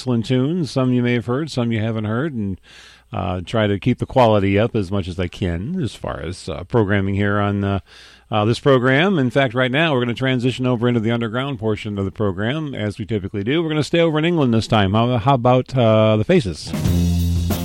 excellent tunes. Some you may have heard, some you haven't heard, and try to keep the quality up as much as I can as far as programming here on this program. In fact, right now we're going to transition over into the underground portion of the program, as we typically do. We're going to stay over in England this time. How about the Faces?